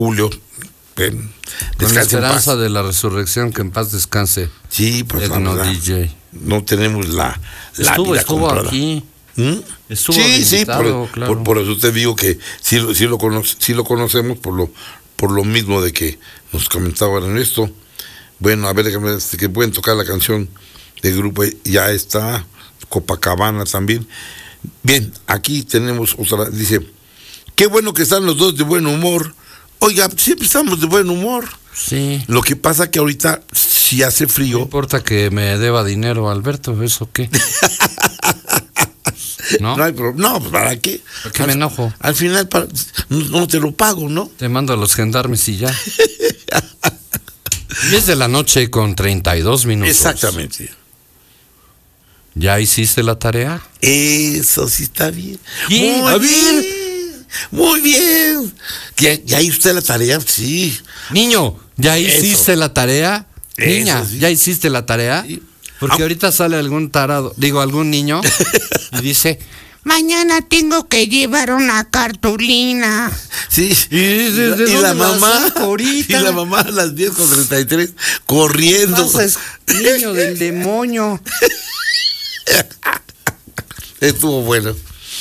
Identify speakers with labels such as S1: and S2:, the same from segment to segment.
S1: Julio.
S2: Con la esperanza de la resurrección, que en paz descanse.
S1: Sí, pues
S2: DJ.
S1: No tenemos la vida
S2: estuvo
S1: comprada.
S2: Aquí. Estuvo
S1: Sí,
S2: claro.
S1: por eso te digo que sí lo conocemos por lo mismo de que nos comentaban en esto. Bueno, a ver, que pueden tocar la canción del grupo, ya está, Copacabana también. Bien, aquí tenemos otra, dice, qué bueno que están los dos de buen humor. Oiga, siempre estamos de buen humor.
S2: Sí.
S1: Lo que pasa que ahorita, si hace frío...
S2: No importa que me deba dinero, Alberto, ¿eso qué? ¿No?
S1: No, pues ¿para qué?
S2: ¿Por qué me enojo?
S1: Al final no te lo pago, ¿no?
S2: Te mando a los gendarmes y ya. 10 de la noche con 32 minutos.
S1: Exactamente.
S2: ¿Ya hiciste la tarea?
S1: Eso sí está bien.
S2: Muy bien.
S1: ¿Ya hice la tarea? Sí.
S2: Niño, ¿ya hiciste la tarea? Niña, sí. ¿Ya hiciste la tarea? Sí. Porque ahorita sale algún tarado, algún niño, y dice, mañana tengo que llevar una cartulina.
S1: Sí. ¿Y la mamá? Y la mamá a las 10:33 corriendo.
S2: Niño del demonio.
S1: Estuvo bueno.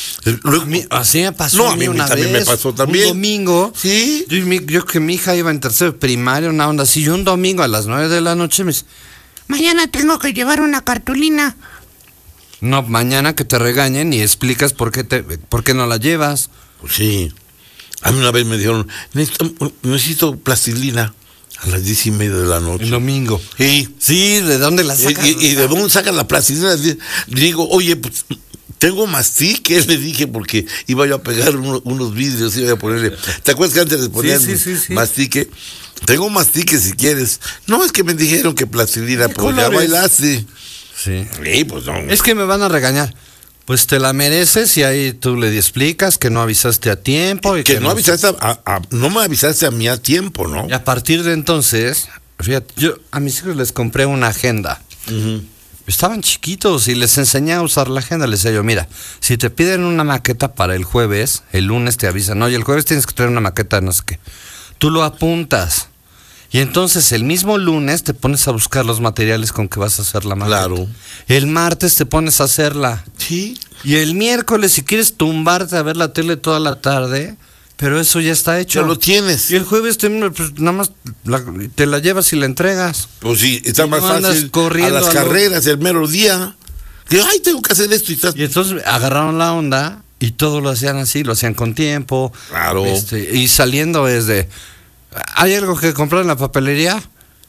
S2: Así me pasó.
S1: No, a mí también me pasó también.
S2: Un domingo.
S1: Sí.
S2: Yo que mi hija iba en tercero de primaria, una onda así. Yo un domingo a las 9 de la noche me dice, mañana tengo que llevar una cartulina. No, mañana que te regañen y explicas por qué no la llevas.
S1: Pues sí. A mí una vez me dijeron, necesito plastilina a las 10:30 de la noche.
S2: El domingo.
S1: Sí.
S2: Sí, ¿de dónde la sacas?
S1: ¿Y de dónde sacan la plastilina? Digo, oye, pues tengo mastique, le dije, porque iba yo a pegar unos vidrios, iba a ponerle. ¿Te acuerdas que antes les ponían mastique? Tengo mastique si quieres. No, es que me dijeron que plastilina, pues ya bailaste. Sí. Sí, pues no.
S2: Es que me van a regañar. Pues te la mereces y ahí tú le explicas que no avisaste a tiempo. Y
S1: que no avisaste no me avisaste a mí a tiempo, ¿no?
S2: Y a partir de entonces, fíjate, yo a mis hijos les compré una agenda. Uh-huh. Estaban chiquitos y les enseñé a usar la agenda. Les decía yo, mira, si te piden una maqueta para el jueves, el lunes te avisan, oye, el jueves tienes que traer una maqueta, no sé qué. Tú lo apuntas. Y entonces el mismo lunes te pones a buscar los materiales con que vas a hacer la maqueta.
S1: Claro.
S2: El martes te pones a hacerla.
S1: Sí.
S2: Y el miércoles, si quieres tumbarte a ver la tele toda la tarde, pero eso ya está hecho.
S1: Ya lo tienes.
S2: Y el jueves pues, nada más te la llevas y la entregas.
S1: Pues sí, está más fácil a las carreras el mero día. Que, ay, tengo que hacer esto. Y
S2: entonces agarraron la onda y todo lo hacían así, lo hacían con tiempo.
S1: Claro.
S2: Y saliendo desde... ¿Hay algo que comprar en la papelería?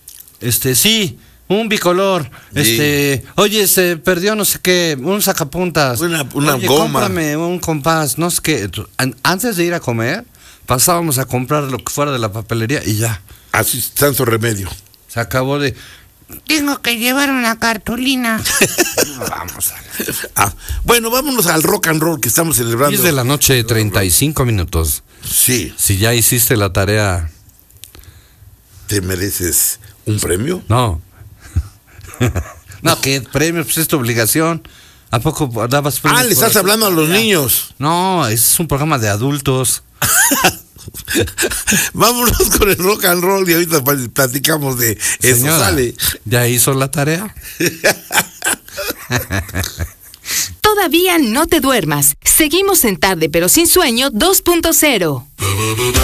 S2: Sí, un bicolor. Sí. Oye, se perdió no sé qué, un sacapuntas.
S1: Una
S2: oye,
S1: goma.
S2: Cómprame un compás, no sé qué. Antes de ir a comer, pasábamos a comprar lo que fuera de la papelería y ya.
S1: Así, tanto remedio.
S2: Se acabó de... Tengo que llevar una cartulina. Vamos a...
S1: bueno, vámonos al rock and roll que estamos celebrando.
S2: 10 de la noche, 35 minutos.
S1: Sí.
S2: Si ya hiciste la tarea...
S1: ¿Te mereces un premio?
S2: No. No, ¿qué premio? Pues es tu obligación. ¿A poco dabas premios?
S1: Le estás hablando a los niños.
S2: No, es un programa de adultos.
S1: Vámonos con el rock and roll y ahorita platicamos de eso.
S2: Señora,
S1: sale.
S2: ¿Ya hizo la tarea?
S3: Todavía no te duermas. Seguimos en Tarde pero sin sueño 2.0.